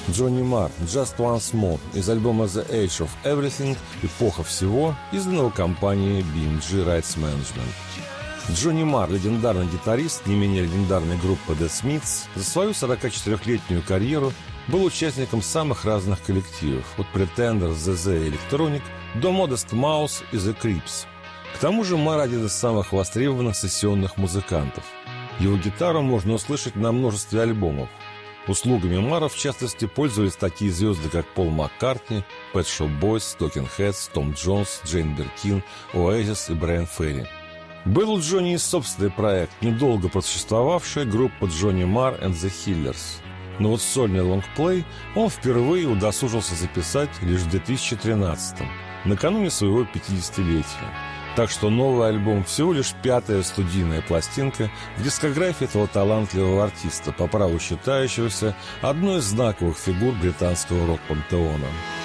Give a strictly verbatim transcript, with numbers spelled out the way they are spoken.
Джонни Марр «Just Once More» из альбома «The Age of Everything» «Эпоха всего», изданного компанией би эм джи Rights Management. Джонни Марр, легендарный гитарист не менее легендарной группы The Smiths, за свою сорокачетырёхлетнюю карьеру был участником самых разных коллективов, от Pretenders, зэ зэ и Electronic до Modest Mouse и The Creeps. К тому же Марр один из самых востребованных сессионных музыкантов. Его гитару можно услышать на множестве альбомов. Услугами Марра, в частности, пользовались такие звезды, как Пол Маккартни, Pet Shop Boys, Talking Heads, Том Джонс, Джейн Биркин, Oasis и Брайан Ферри. Был у Джонни и собственный проект, недолго просуществовавшая группа Джонни Марр and the Killers. Но вот сольный лонгплей он впервые удосужился записать лишь в две тысячи тринадцатом, накануне своего пятидесятилетия. Так что новый альбом всего лишь пятая студийная пластинка в дискографии этого талантливого артиста, по праву считающегося одной из знаковых фигур британского рок-пантеона.